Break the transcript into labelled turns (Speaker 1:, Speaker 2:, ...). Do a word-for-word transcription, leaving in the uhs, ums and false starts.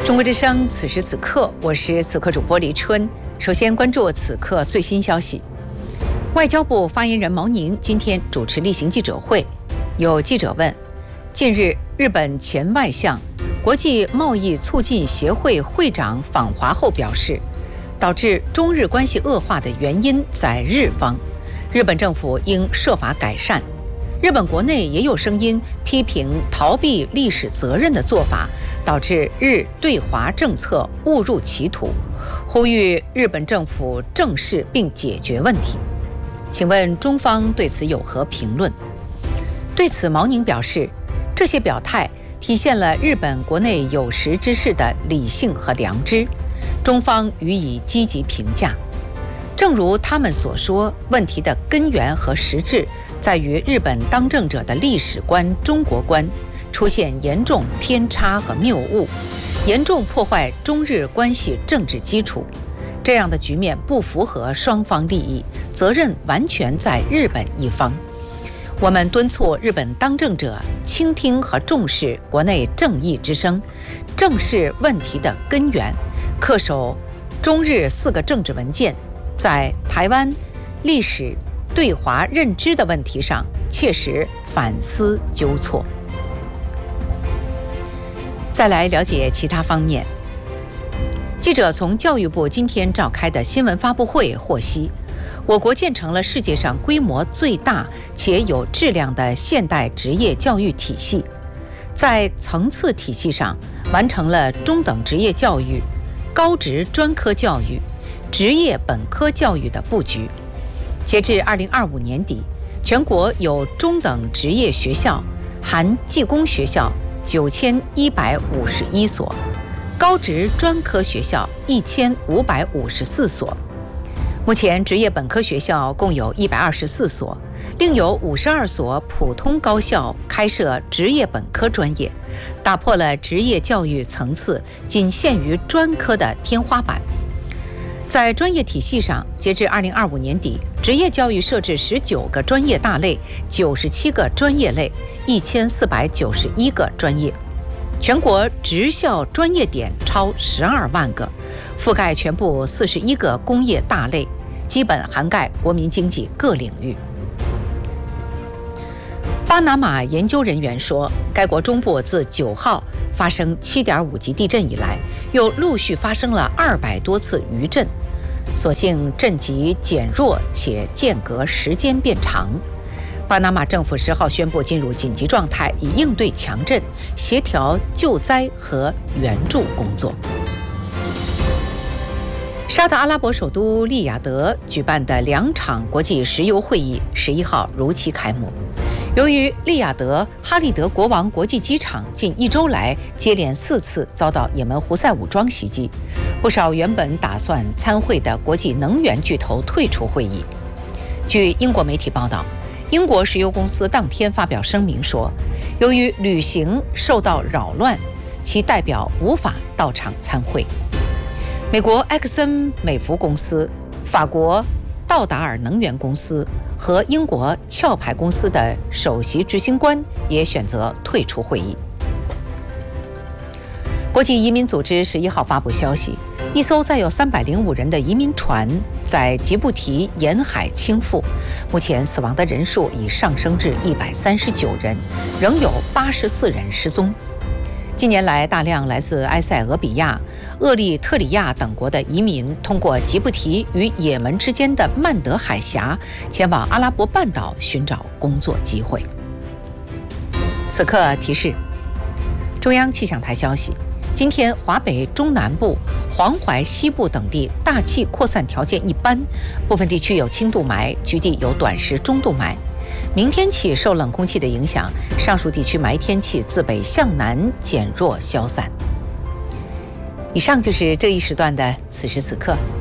Speaker 1: 中国之声，此时此刻，我是此刻主播黎春。首先关注此刻最新消息。外交部发言人毛宁今天主持例行记者会，有记者问：近日，日本前外相、国际贸易促进协会会长访华后表示，导致中日关系恶化的原因在日方，日本政府应设法改善。日本国内也有声音批评逃避历史责任的做法，导致日对华政策误入歧途，呼吁日本政府正视并解决问题。请问中方对此有何评论？对此，毛宁表示，这些表态体现了日本国内有识之士的理性和良知，中方予以积极评价。正如他们所说，问题的根源和实质在于日本当政者的历史观、中国观出现严重偏差和谬误，严重破坏中日关系政治基础。这样的局面不符合双方利益，责任完全在日本一方。我们敦促日本当政者倾听和重视国内正义之声，正视问题的根源，恪守中日四个政治文件，在台湾、历史、对华认知的问题上切实反思纠错。再来了解其他方面。记者从教育部今天召开的新闻发布会获悉，我国建成了世界上规模最大且有质量的现代职业教育体系，在层次体系上完成了中等职业教育、高职专科教育、职业本科教育的布局。截至二零二五年底，全国有中等职业学校含技工学校九千一百五十一所，高职专科学校一千五百五十四所。目前职业本科学校共有一百二十四所，另有五十二所普通高校开设职业本科专业，打破了职业教育层次仅限于专科的天花板。在专业体系上，截至二零二五年底，职业教育设置十九个专业大类、九十七个专业类、一千四百九十一个专业。全国职校专业点超十二万个，覆盖全部四十一个工业大类，基本涵盖国民经济各领域。巴拿马研究人员说，该国中部自九号发生七点五级地震以来，又陆续发生了二百多次余震，所幸震级减弱且间隔时间变长。巴拿马政府十号宣布进入紧急状态，以应对强震，协调救灾和援助工作。沙特阿拉伯首都利雅得举办的两场国际石油会议十一号如期开幕。由于利雅得哈利德国王国际机场近一周来接连四次遭到也门胡塞武装袭击，不少原本打算参会的国际能源巨头退出会议。据英国媒体报道，英国石油公司当天发表声明说，由于旅行受到扰乱，其代表无法到场参会。美国埃克森美孚公司、法国道达尔能源公司和英国壳牌公司的首席执行官也选择退出会议。国际移民组织十一号发布消息，一艘载有三百零五人的移民船在吉布提沿海倾覆，目前死亡的人数已上升至一百三十九人，仍有八十四人失踪。近年来，大量来自埃塞俄比亚、厄立特里亚等国的移民通过吉布提与也门之间的曼德海峡前往阿拉伯半岛寻找工作机会。此刻提示：中央气象台消息，今天华北中南部、黄淮西部等地大气扩散条件一般，部分地区有轻度霾，局地有短时中度霾。明天起受冷空气的影响，上述地区霾天气自北向南减弱消散。以上就是这一时段的此时此刻。